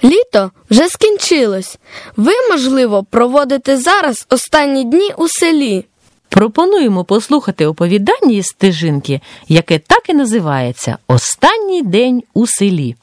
Літо вже скінчилось. Ви, можливо, проводите зараз останні дні у селі. Пропонуємо послухати оповідання із стежинки, яке так і називається «Останній день у селі».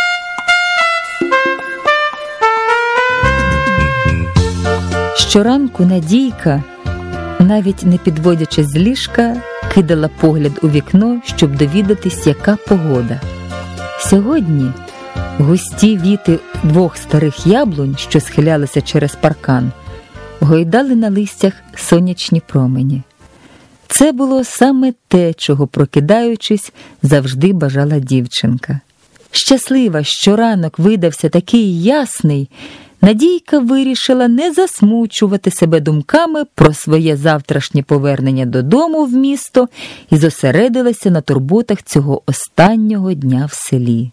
Щоранку Надійка, навіть не підводячись з ліжка, кидала погляд у вікно, щоб довідатись, яка погода. Сьогодні густі віти двох старих яблунь, що схилялися через паркан, гойдали на листях сонячні промені. Це було саме те, чого, прокидаючись, завжди бажала дівчинка. Щаслива, що ранок видався такий ясний, Надійка вирішила не засмучувати себе думками про своє завтрашнє повернення додому в місто і зосередилася на турботах цього останнього дня в селі.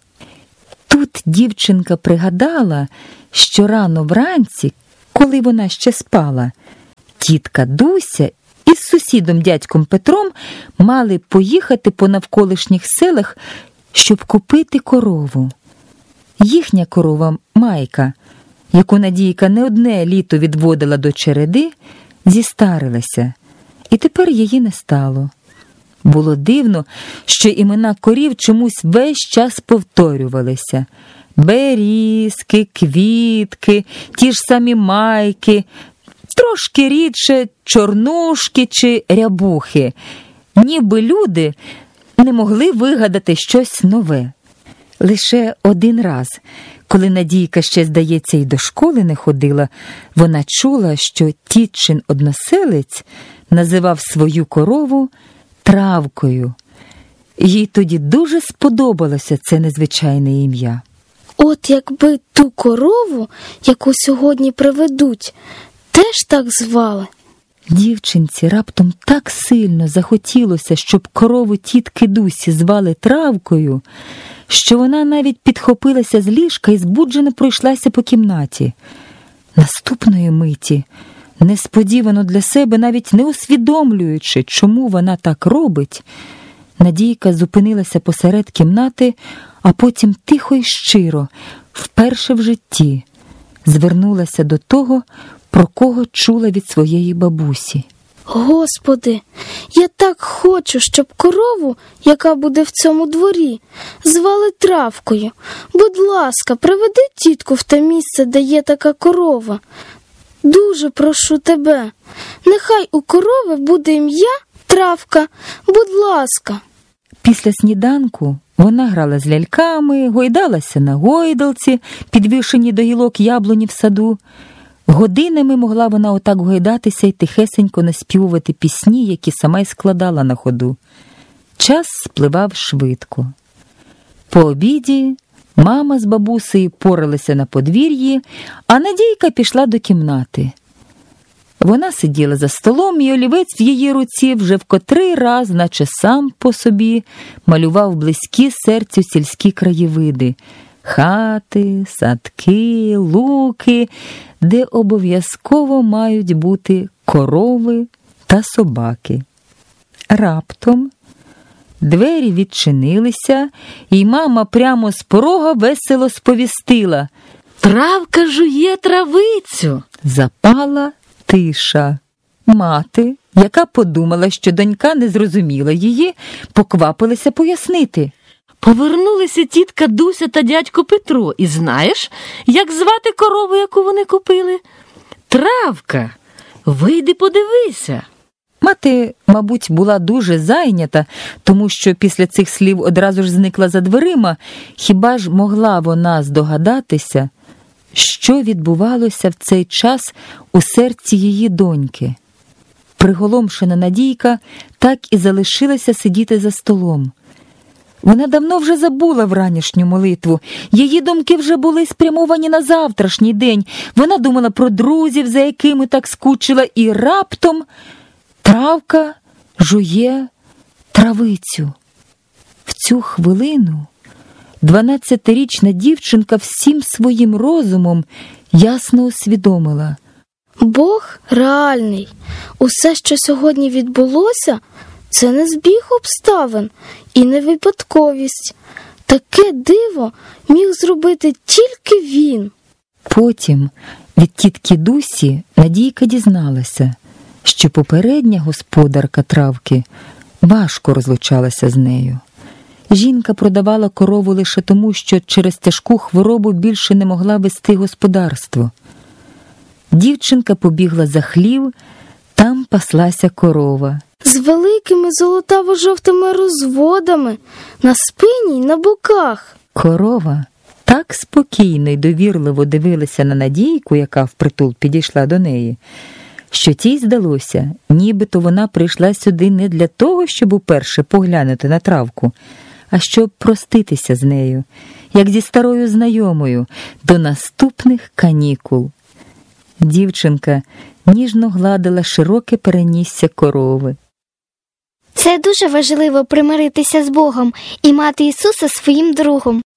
Тут дівчинка пригадала, що рано вранці, коли вона ще спала, тітка Дуся із сусідом дядьком Петром мали поїхати по навколишніх селах, щоб купити корову. Їхня корова Майка, яку Надійка не одне літо відводила до череди, зістарилася, і тепер її не стало. Було дивно, що імена корів чомусь весь час повторювалися. Берізки, Квітки, ті ж самі Майки, трошки рідше Чорнушки чи Рябухи. Ніби люди не могли вигадати щось нове. Лише один раз, коли Надійка ще, здається, й до школи не ходила, вона чула, що тітчин односелець називав свою корову Травкою. Їй тоді дуже сподобалося це незвичайне ім'я. От якби ту корову, яку сьогодні приведуть, теж так звали. Дівчинці раптом так сильно захотілося, щоб корову тітки Дусі звали Травкою, що вона навіть підхопилася з ліжка і збуджено пройшлася по кімнаті. Наступної миті, несподівано для себе, навіть не усвідомлюючи, чому вона так робить, Надійка зупинилася посеред кімнати, а потім тихо й щиро, вперше в житті, звернулася до того, про кого чула від своєї бабусі. Господи, я так хочу, щоб корову, яка буде в цьому дворі, звали Травкою. Будь ласка, приведи тітку в те місце, де є така корова. Дуже прошу тебе, нехай у корови буде ім'я Травка, будь ласка. Після сніданку вона грала з ляльками, гойдалася на гойдалці, підвішеній до гілок яблуні в саду. Годинами могла вона отак гойдатися і тихесенько наспівувати пісні, які сама й складала на ходу. Час спливав швидко. По обіді мама з бабусею поралися на подвір'ї, а Надійка пішла до кімнати. Вона сиділа за столом, і олівець в її руці вже в котрий раз, наче сам по собі, малював близькі серцю сільські краєвиди – хати, садки, луки, де обов'язково мають бути корови та собаки. Раптом двері відчинилися, і мама прямо з порога весело сповістила: «Травка жує травицю!» Запала тиша. Мати, яка подумала, що донька не зрозуміла її, поквапилася пояснити. Повернулися тітка Дуся та дядько Петро. І знаєш, як звати корову, яку вони купили? Травка. Вийди подивися. Мати, мабуть, була дуже зайнята, тому що після цих слів одразу ж зникла за дверима. Хіба ж могла вона здогадатися, що відбувалося в цей час у серці її доньки? Приголомшена Надійка так і залишилася сидіти за столом. Вона давно вже забула вранішню молитву. Її думки вже були спрямовані на завтрашній день. Вона думала про друзів, за якими так скучила, і раптом Травка жує травицю. В цю хвилину 12-річна дівчинка всім своїм розумом ясно усвідомила: Бог реальний. Усе, що сьогодні відбулося, це не збіг обставин і не випадковість. Таке диво міг зробити тільки він. Потім від тітки Дусі Надійка дізналася, що попередня господарка травки важко розлучалася з нею. Жінка продавала корову лише тому, що через тяжку хворобу більше не могла вести господарство. Дівчинка побігла за хлів, там паслася корова. З великими золотаво-жовтими розводами на спині й на боках. Корова так спокійно й довірливо дивилася на Надійку, яка впритул підійшла до неї, що тій здалося, нібито вона прийшла сюди не для того, щоб уперше поглянути на травку, а щоб проститися з нею, як зі старою знайомою, до наступних канікул. Дівчинка ніжно гладила широке перенісся корови. Це дуже важливо примиритися з Богом і мати Ісуса своїм другом.